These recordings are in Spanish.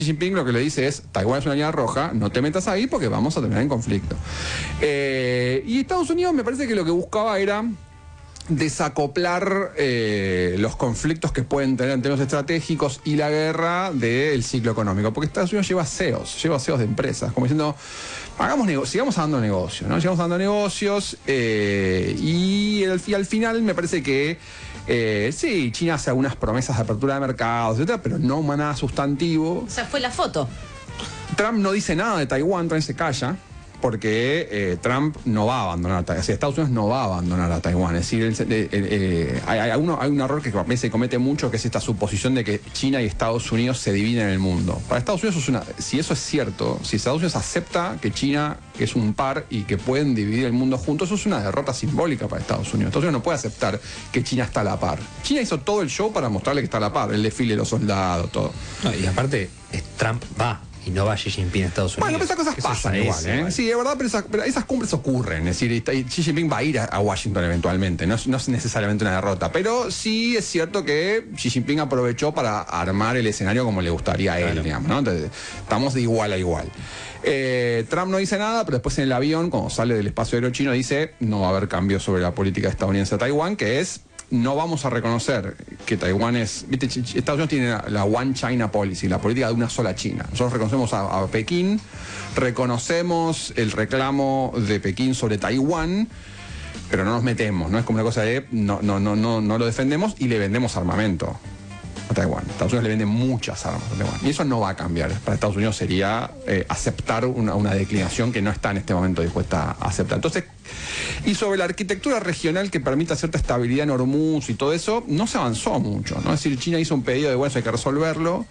Jinping lo que le dice es, Taiwán es una línea roja, no te metas ahí porque vamos a terminar en conflicto. Y Estados Unidos me parece que lo que buscaba era desacoplar los conflictos que pueden tener en términos estratégicos y la guerra del ciclo económico, porque Estados Unidos lleva CEOs de empresas, como diciendo, sigamos dando negocios, ¿no? Sigamos dando negocios y al final me parece que sí, China hace algunas promesas de apertura de mercados, etcétera, pero no nada sustantivo. O sea, fue la foto. Trump no dice nada de Taiwán, Trump se calla, porque Trump no va a abandonar a Taiwán. Estados Unidos no va a abandonar a Taiwán. Es decir, hay un error que a veces se comete mucho, que es esta suposición de que China y Estados Unidos se dividen el mundo. Para Estados Unidos, si eso es cierto, si Estados Unidos acepta que China es un par y que pueden dividir el mundo juntos, eso es una derrota simbólica para Estados Unidos. Estados Unidos no puede aceptar que China está a la par. China hizo todo el show para mostrarle que está a la par, el desfile de los soldados, todo. No, y aparte, Trump va. Y no va Xi Jinping a Estados Unidos. Bueno, pero esas cosas pasan igual, ¿eh? Sí, es verdad, pero esas cumbres ocurren. Es decir, Xi Jinping va a ir a Washington eventualmente. No es necesariamente una derrota. Pero sí es cierto que Xi Jinping aprovechó para armar el escenario como le gustaría a él, digamos, ¿no? Entonces, estamos de igual a igual. Trump no dice nada, pero después en el avión, cuando sale del espacio aéreo chino, dice no va a haber cambios sobre la política estadounidense a Taiwán, que es no vamos a reconocer que Taiwán es... ¿Viste? Estados Unidos tiene la One China Policy, la política de una sola China. Nosotros reconocemos a Pekín, reconocemos el reclamo de Pekín sobre Taiwán, pero no nos metemos, no es como una cosa de no lo defendemos y le vendemos armamento a Taiwán. Estados Unidos le vende muchas armas a Taiwán. Y eso no va a cambiar. Para Estados Unidos sería aceptar una declinación que no está en este momento dispuesta a aceptar. Entonces, y sobre la arquitectura regional que permita cierta estabilidad en Hormuz y todo eso, no se avanzó mucho, ¿no? Es decir, China hizo un pedido de, bueno, eso hay que resolverlo.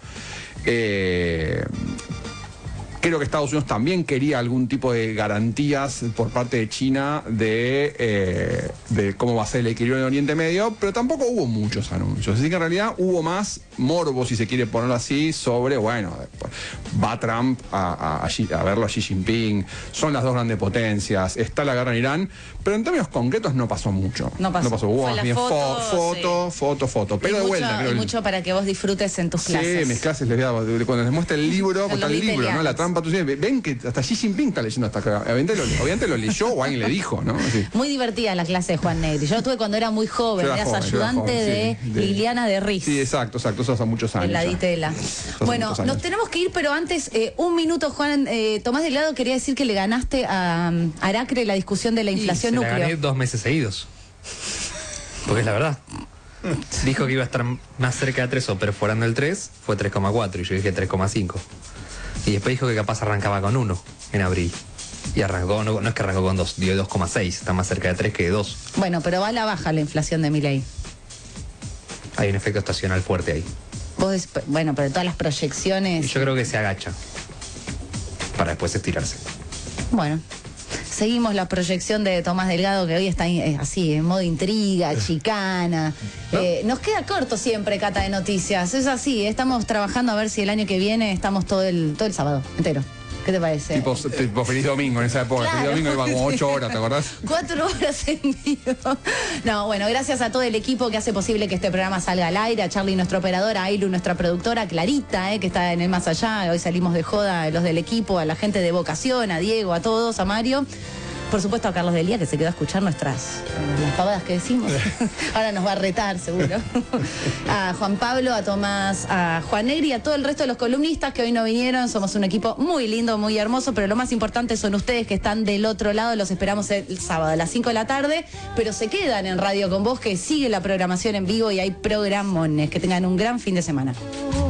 Creo que Estados Unidos también quería algún tipo de garantías por parte de China de cómo va a ser el equilibrio en Oriente Medio, pero tampoco hubo muchos anuncios. Así que en realidad hubo más morbo, si se quiere ponerlo así, sobre, bueno, va Trump a verlo a Xi Jinping, son las dos grandes potencias, está la guerra en Irán, pero en términos concretos no pasó mucho. No pasó. Hubo más bien foto. Pero de vuelta, creo. Mucho para que vos disfrutes en tus clases. Sí, mis clases les voy a, cuando les muestre el libro, ¿no? La trampa. Ven que hasta Xi Jinping está leyendo hasta acá. Obviamente lo leyó o alguien le dijo, ¿no? Sí. Muy divertida la clase de Juan Negri. Yo la tuve cuando era muy joven, eras ayudante de Liliana de Riz. Sí, exacto, eso hace muchos años. En la Ditela. Bueno, nos tenemos que ir, pero antes, un minuto, Juan. Tomás Delgado quería decir que le ganaste a Aracre la discusión de la inflación núcleo. La gané 2 meses seguidos. Porque es la verdad. Dijo que iba a estar más cerca de 3 o perforando el 3, fue 3,4 y yo dije 3,5. Y después dijo que capaz arrancaba con 1 en abril. Y arrancó, no es que arrancó con 2, dio 2,6, está más cerca de 3 que de 2. Bueno, pero va a la baja la inflación de Milei. Hay un efecto estacional fuerte ahí. Bueno, pero todas las proyecciones... Y yo creo que se agacha para después estirarse. Bueno, seguimos la proyección de Tomás Delgado, que hoy está así, en modo intriga, chicana. ¿No? Nos queda corto siempre, Cata de Noticias. Es así, estamos trabajando a ver si el año que viene estamos todo el sábado entero. ¿Qué te parece? Tipo Feliz Domingo en esa época. Claro. Feliz Domingo iba como 8 horas, ¿te acordás? 4 horas en vivo. No, bueno, gracias a todo el equipo que hace posible que este programa salga al aire, a Charlie, nuestro operador, a Ailu, nuestra productora, Clarita, que está en el Más Allá, hoy salimos de joda, los del equipo, a la gente de Vocación, a Diego, a todos, a Mario. Por supuesto a Carlos Delía, que se quedó a escuchar las pavadas que decimos. Ahora nos va a retar, seguro. A Juan Pablo, a Tomás, a Juan Negri y a todo el resto de los columnistas que hoy no vinieron. Somos un equipo muy lindo, muy hermoso, pero lo más importante son ustedes que están del otro lado. Los esperamos el sábado a las 5 de la tarde, pero se quedan en Radio con Vos, que sigue la programación en vivo y hay programones. Que tengan un gran fin de semana.